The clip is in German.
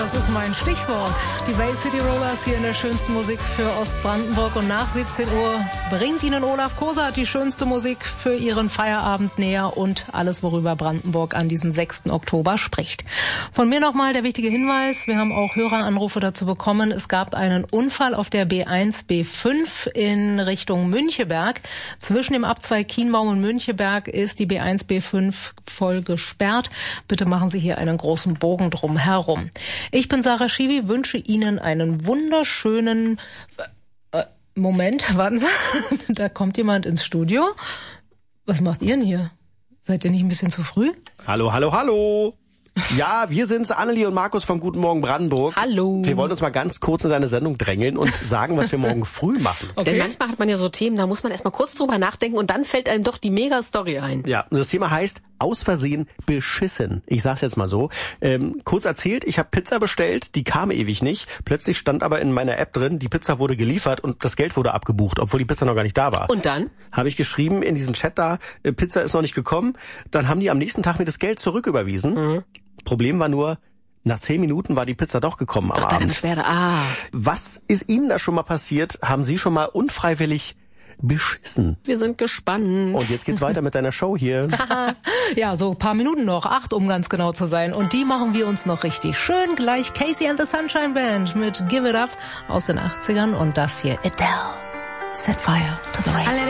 das ist mein Stichwort. Die Bay City Rollers hier in der schönsten Musik für Ostbrandenburg. Und nach 17 Uhr bringt Ihnen Olaf Kosart die schönste Musik für Ihren Feierabend näher und alles, worüber Brandenburg an diesem 6. Oktober spricht. Von mir nochmal der wichtige Hinweis. Wir haben auch Höreranrufe dazu bekommen. Es gab einen Unfall auf der B1, B5 in Richtung Müncheberg. Zwischen dem Abzweig Kienbaum und Müncheberg ist die B1, B5 voll gesperrt. Bitte machen Sie hier einen großen Bogen drum herum. Ich bin Sarah Schiwi, wünsche Ihnen einen wunderschönen Moment, warten Sie, da kommt jemand ins Studio. Was macht ihr denn hier? Seid ihr nicht ein bisschen zu früh? Hallo, hallo, hallo. Ja, wir sind's, Annelie und Markus vom Guten Morgen Brandenburg. Hallo. Wir wollen uns mal ganz kurz in deine Sendung drängeln und sagen, was wir morgen früh machen. Okay. Denn manchmal hat man ja so Themen, da muss man erstmal kurz drüber nachdenken und dann fällt einem doch die Mega-Story ein. Ja, das Thema heißt aus Versehen beschissen. Ich sag's jetzt mal so. Kurz erzählt, ich habe Pizza bestellt, die kam ewig nicht. Plötzlich stand aber in meiner App drin, die Pizza wurde geliefert und das Geld wurde abgebucht, obwohl die Pizza noch gar nicht da war. Und dann? Habe ich geschrieben in diesen Chat da, Pizza ist noch nicht gekommen. Dann haben die am nächsten Tag mir das Geld zurücküberwiesen. Mhm. Problem war nur, nach 10 Minuten war die Pizza doch gekommen am Abend. Beschwerde. Was ist Ihnen da schon mal passiert? Haben Sie schon mal unfreiwillig beschissen? Wir sind gespannt. Und jetzt geht's weiter mit deiner Show hier. Ja, so ein paar Minuten noch, 8, um ganz genau zu sein. Und die machen wir uns noch richtig schön. Gleich Casey and the Sunshine Band mit Give It Up aus den 80ern und das hier Adele, Set Fire to the Rain.